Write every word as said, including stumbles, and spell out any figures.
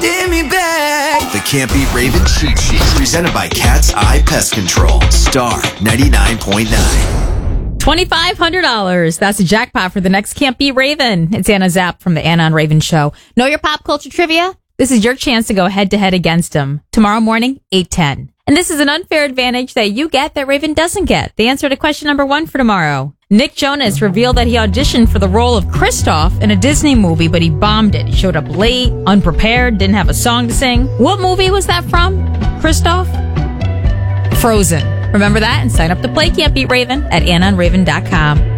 holding me back. The Can't Beat Raven cheat sheet presented by Cat's Eye Pest Control. Star ninety-nine point nine. twenty-five hundred dollars. That's a jackpot for the next Can't Beat Raven. It's Anna Zapp from the Anna and Raven Show. Know your pop culture trivia? This is your chance to go head-to-head against him. Tomorrow morning, eight ten. And this is an unfair advantage that you get that Raven doesn't get. The answer to question number one for tomorrow. Nick Jonas revealed that he auditioned for the role of Kristoff in a Disney movie, but he bombed it. He showed up late, unprepared, didn't have a song to sing. What movie was that from? Kristoff? Frozen. Remember that and sign up to play Can't Beat Raven at anna and raven dot com.